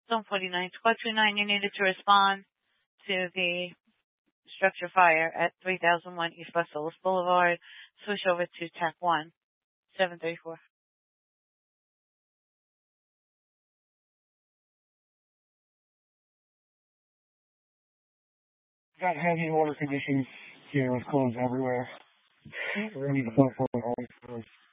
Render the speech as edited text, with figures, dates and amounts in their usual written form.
Stone 49, Squad 29, you needed to respond to the structure fire at 3001 East Los Olas Boulevard. Switch over to TAC 1, 734. Got heavy water conditions here with clothes everywhere. Ready to put for always.